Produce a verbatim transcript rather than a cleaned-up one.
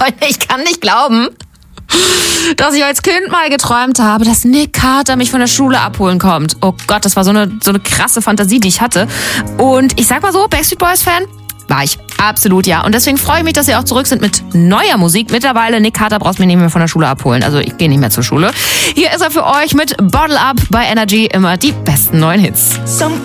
Freunde, ich kann nicht glauben, dass ich als Kind mal geträumt habe, dass Nick Carter mich von der Schule abholen kommt. Oh Gott, das war so eine, so eine krasse Fantasie, die ich hatte. Und ich sag mal so, Backstreet Boys Fan war ich. Absolut, ja. Und deswegen freue ich mich, dass sie auch zurück sind mit neuer Musik. Mittlerweile, Nick Carter brauchst mich nicht mehr von der Schule abholen. Also ich gehe nicht mehr zur Schule. Hier ist er für euch mit Bottle Up bei Energy. Immer die besten neuen Hits.